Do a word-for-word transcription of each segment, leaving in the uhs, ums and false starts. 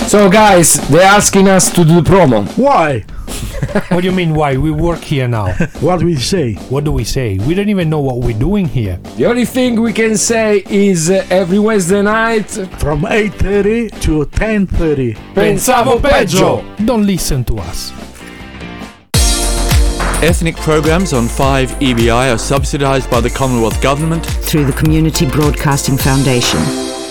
So guys, they're asking us to do the promo. Why? What do you mean why? We work here now. What we say? What do we say? We don't even know what we're doing here. The only thing we can say is uh, every Wednesday night From eight thirty to ten thirty. Pensavo peggio. Don't listen to us. Ethnic programs on five E B I are subsidised by the Commonwealth Government through the Community Broadcasting Foundation.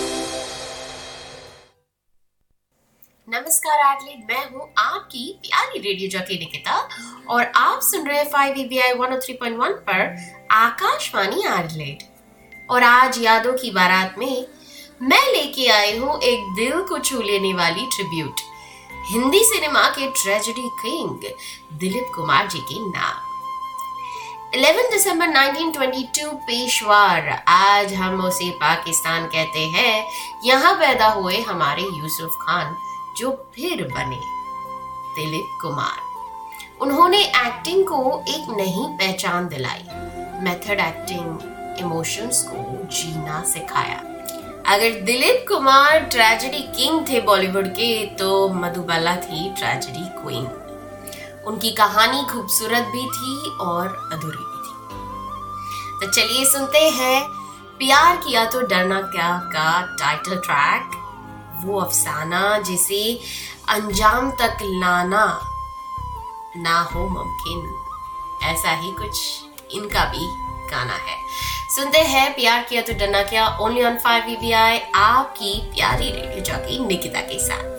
नमस्कार Adelaide, मैं हूँ आपकी प्यारी radio jockey Nikita और आप सुन रहे हैं five E B I one O three point one पर आकाशवाणी एडलेड। और आज यादों की बारात में मैं लेके आई हूँ एक दिल को छू लेने वाली ट्रिब्यूट हिंदी सिनेमा के ट्रेजेडी किंग दिलीप कुमार जी के नाम। ग्यारह दिसंबर नाइनटीन ट्वेंटी टू पेशवार, आज हम उसे पाकिस्तान कहते हैं, यहाँ पैदा हुए हमारे यूसुफ खान जो फिर बने दिलीप कुमार। उन्होंने एक्टिंग को एक नई पहचान दिलाई, मेथड एक्टिंग, इमोशंस को जीना सिखाया। अगर दिलीप कुमार ट्रेजेडी किंग थे बॉलीवुड के, तो मधुबाला थी ट्रेजेडी क्वीन। उनकी कहानी खूबसूरत भी थी और अधूरी भी थी। तो चलिए सुनते हैं प्यार किया तो डरना क्या का टाइटल ट्रैक, वो अफसाना जिसे अंजाम तक लाना ना हो मुमकिन। ऐसा ही कुछ इनका भी गाना है। सुनते हैं प्यार किया तो डरना क्या, only on five E B I, आपकी प्यारी रेडियो जॉकी निकिता के साथ।